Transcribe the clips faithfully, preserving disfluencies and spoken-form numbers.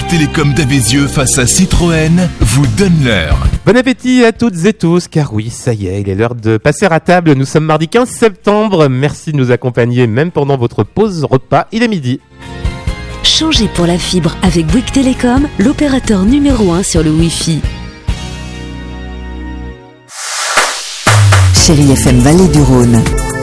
Bouygues Télécom d'Avézieux face à Citroën vous donne l'heure. Bon appétit à toutes et tous, car oui, ça y est, il est l'heure de passer à table. Nous sommes mardi quinze septembre. Merci de nous accompagner même pendant votre pause repas. Il est midi. Changez pour la fibre avec Bouygues Télécom, l'opérateur numéro un sur le Wi-Fi. Chérie F M Vallée du Rhône.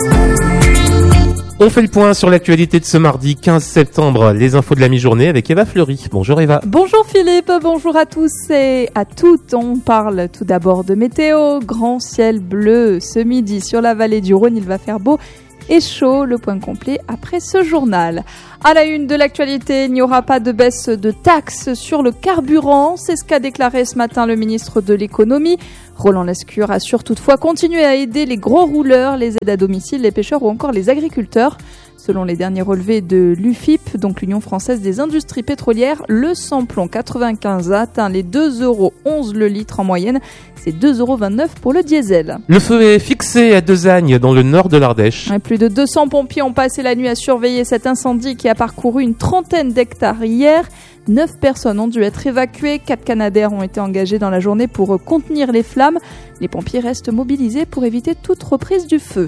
On fait le point sur l'actualité de ce mardi quinze septembre, les infos de la mi-journée avec Eva Fleury. Bonjour Eva. Bonjour Philippe, bonjour à tous et à toutes. On parle tout d'abord de météo. Grand ciel bleu ce midi sur la vallée du Rhône, il va faire beau et chaud. Le point complet après ce journal. À la une de l'actualité, il n'y aura pas de baisse de taxes sur le carburant. C'est ce qu'a déclaré ce matin le ministre de l'économie. Roland Lescure assure toutefois continuer à aider les gros rouleurs, les aides à domicile, les pêcheurs ou encore les agriculteurs. Selon les derniers relevés de l'U F I P, donc l'Union française des industries pétrolières, le samplon quatre-vingt-quinze a atteint les deux euros onze le litre en moyenne. C'est deux euros vingt-neuf pour le diesel. Le feu est fixé à Desagne, dans le nord de l'Ardèche. Et plus de deux cents pompiers ont passé la nuit à surveiller cet incendie qui a parcouru une trentaine d'hectares hier. Neuf personnes ont dû être évacuées. Quatre Canadaires ont été engagés dans la journée pour contenir les flammes. Les pompiers restent mobilisés pour éviter toute reprise du feu.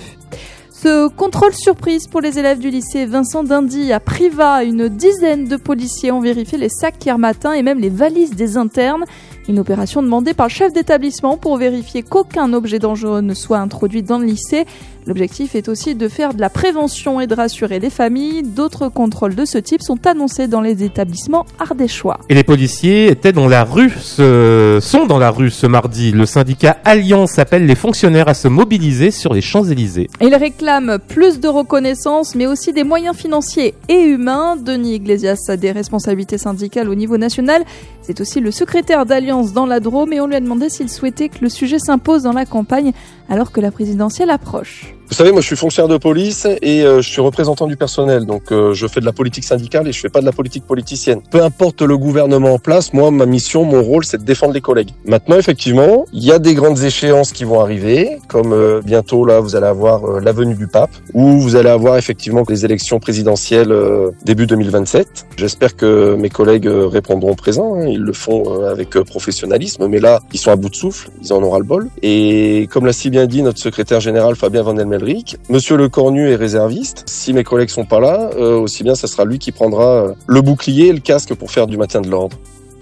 Ce contrôle surprise pour les élèves du lycée Vincent d'Indy à Privas. Une dizaine de policiers ont vérifié les sacs hier matin et même les valises des internes. Une opération demandée par le chef d'établissement pour vérifier qu'aucun objet dangereux ne soit introduit dans le lycée. L'objectif est aussi de faire de la prévention et de rassurer les familles. D'autres contrôles de ce type sont annoncés dans les établissements ardéchois. Et les policiers étaient dans la rue, ce... sont dans la rue ce mardi. Le syndicat Alliance appelle les fonctionnaires à se mobiliser sur les Champs-Élysées. Il réclame plus de reconnaissance, mais aussi des moyens financiers et humains. Denis Iglesias a des responsabilités syndicales au niveau national. C'est aussi le secrétaire d'Alliance dans la Drôme et on lui a demandé s'il souhaitait que le sujet s'impose dans la campagne alors que la présidentielle approche. Vous savez, moi je suis fonctionnaire de police et euh, je suis représentant du personnel, donc euh, je fais de la politique syndicale et je fais pas de la politique politicienne. Peu importe le gouvernement en place, moi ma mission, mon rôle, c'est de défendre les collègues. Maintenant, effectivement, il y a des grandes échéances qui vont arriver, comme euh, bientôt là, vous allez avoir euh, la venue du pape, ou vous allez avoir effectivement les élections présidentielles euh, début deux mille vingt-sept. J'espère que mes collègues euh, répondront présent, hein. Ils le font euh, avec euh, professionnalisme, mais là, ils sont à bout de souffle, ils en auront le bol. Et comme l'a si bien dit notre secrétaire général Fabien Van Elmelric, Monsieur Le Cornu est réserviste. Si mes collègues sont pas là, euh, aussi bien, ça sera lui qui prendra euh, le bouclier et le casque pour faire du maintien de l'ordre.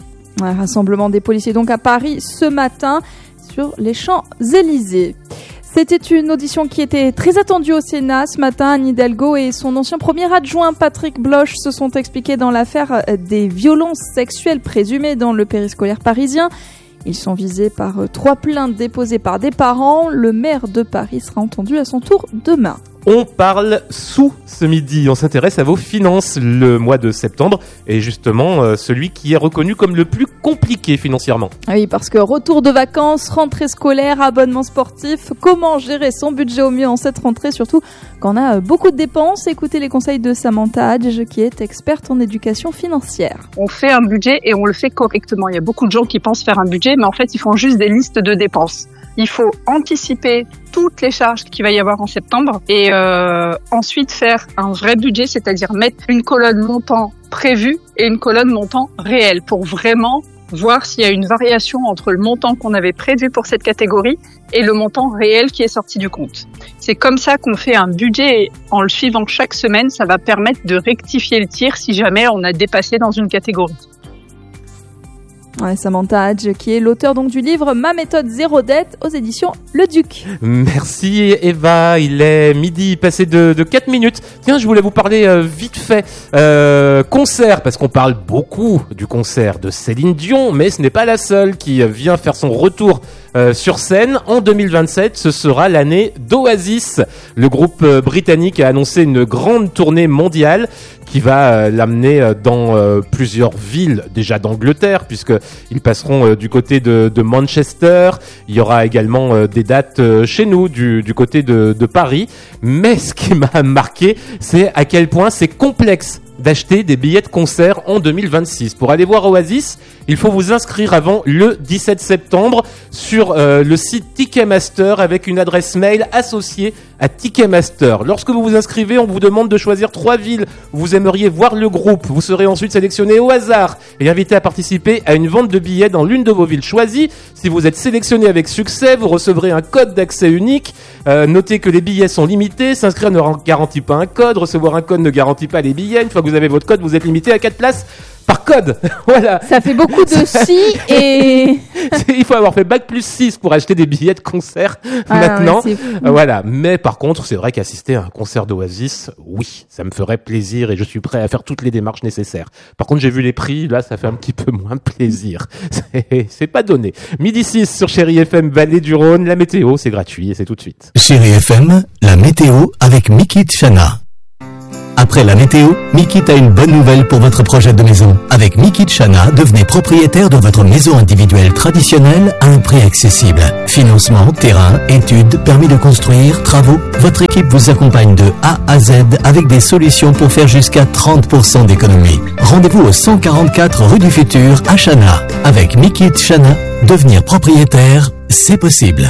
Un rassemblement des policiers donc à Paris ce matin sur les Champs-Élysées. C'était une audition qui était très attendue au Sénat ce matin. Anne Hidalgo et son ancien premier adjoint Patrick Bloch se sont expliqués dans l'affaire des violences sexuelles présumées dans le périscolaire parisien. Ils sont visés par trois plaintes déposées par des parents. Le maire de Paris sera entendu à son tour demain. On parle sous ce midi, on s'intéresse à vos finances. Le mois de septembre est justement euh, celui qui est reconnu comme le plus compliqué financièrement. Oui, parce que retour de vacances, rentrée scolaire, abonnement sportif, comment gérer son budget au mieux en cette rentrée, surtout quand on a beaucoup de dépenses. Écoutez les conseils de Samantha Hadj, qui est experte en éducation financière. On fait un budget et on le fait correctement. Il y a beaucoup de gens qui pensent faire un budget, mais en fait, ils font juste des listes de dépenses. Il faut anticiper toutes les charges qu'il va y avoir en septembre et euh, ensuite faire un vrai budget, c'est-à-dire mettre une colonne montant prévu et une colonne montant réel pour vraiment voir s'il y a une variation entre le montant qu'on avait prévu pour cette catégorie et le montant réel qui est sorti du compte. C'est comme ça qu'on fait un budget et en le suivant chaque semaine, ça va permettre de rectifier le tir si jamais on a dépassé dans une catégorie. Ouais, Samantha Hadj, qui est l'auteur donc du livre Ma méthode zéro dette aux éditions Le Duc. Merci Eva, il est midi passé de, de quatre minutes. Tiens, je voulais vous parler euh, vite fait euh, concert, parce qu'on parle beaucoup du concert de Céline Dion, mais ce n'est pas la seule qui vient faire son retour euh, sur scène. En deux mille vingt-sept, ce sera l'année d'Oasis. Le groupe euh, britannique a annoncé une grande tournée mondiale qui va euh, l'amener euh, dans euh, plusieurs villes déjà d'Angleterre, puisque ils passeront euh, du côté de, de Manchester. Il y aura également euh, des dates euh, chez nous du, du côté de, de Paris. Mais ce qui m'a marqué, c'est à quel point c'est complexe d'acheter des billets de concert en deux mille vingt-six. Pour aller voir Oasis, il faut vous inscrire avant le dix-sept septembre sur euh, le site Ticketmaster avec une adresse mail associée à Ticketmaster. Lorsque vous vous inscrivez, on vous demande de choisir trois villes où vous aimeriez voir le groupe. Vous serez ensuite sélectionné au hasard et invité à participer à une vente de billets dans l'une de vos villes choisies. Si vous êtes sélectionné avec succès, vous recevrez un code d'accès unique. Euh, notez que les billets sont limités. S'inscrire ne garantit pas un code. Recevoir un code ne garantit pas les billets. Une fois que vous avez votre code, vous êtes limité à quatre places par code. Voilà. Ça fait beaucoup de si et... Il faut avoir fait bac plus six pour acheter des billets de concert ah, maintenant. Ouais, euh, voilà. Mais par contre, c'est vrai qu'assister à un concert d'Oasis, oui, ça me ferait plaisir et je suis prêt à faire toutes les démarches nécessaires. Par contre, j'ai vu les prix, là, ça fait un petit peu moins plaisir. C'est, c'est pas donné. Midi six sur Chérie F M Vallée du Rhône. La météo, c'est gratuit et c'est tout de suite. Chérie F M, la météo avec Miki Chana. Après la météo, Mikit a une bonne nouvelle pour votre projet de maison. Avec Mikit Chana, devenez propriétaire de votre maison individuelle traditionnelle à un prix accessible. Financement, terrain, études, permis de construire, travaux. Votre équipe vous accompagne de A à Z avec des solutions pour faire jusqu'à trente pour cent d'économie. Rendez-vous au cent quarante-quatre rue du Futur à Chana. Avec Mikit Chana, devenir propriétaire, c'est possible.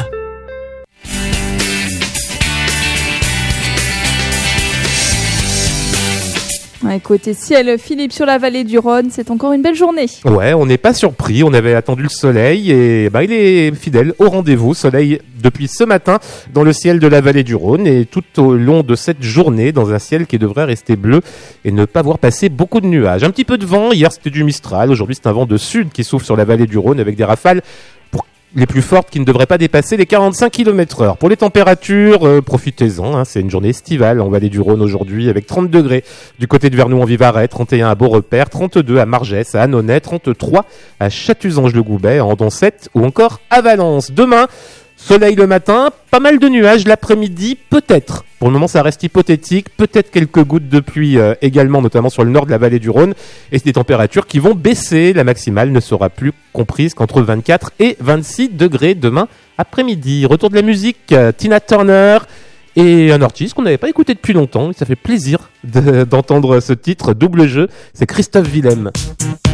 Ouais, côté ciel, Philippe, sur la vallée du Rhône, c'est encore une belle journée. Ouais, on n'est pas surpris, on avait attendu le soleil et bah, il est fidèle au rendez-vous. Soleil depuis ce matin dans le ciel de la vallée du Rhône et tout au long de cette journée dans un ciel qui devrait rester bleu et ne pas voir passer beaucoup de nuages. Un petit peu de vent, hier c'était du Mistral, aujourd'hui c'est un vent de sud qui souffle sur la vallée du Rhône avec des rafales les plus fortes qui ne devraient pas dépasser les quarante-cinq kilomètres heure. Pour les températures, euh, profitez-en, hein, c'est une journée estivale en vallée du Rhône aujourd'hui avec trente degrés du côté de Vernou-en-Vivarais, trente et un à Beaurepaire, trente-deux à Margès, à Annonay, trente-trois à Chatuzange-le-Goubet, à Andon-sept ou encore à Valence. Demain, soleil le matin, pas mal de nuages l'après-midi, peut-être. Pour le moment, ça reste hypothétique. Peut-être quelques gouttes de pluie euh, également, notamment sur le nord de la vallée du Rhône. Et c'est des températures qui vont baisser. La maximale ne sera plus comprise qu'entre vingt-quatre et vingt-six degrés demain après-midi. Retour de la musique, euh, Tina Turner et un artiste qu'on n'avait pas écouté depuis longtemps. Ça fait plaisir de, d'entendre ce titre, double jeu. C'est Christophe Willem.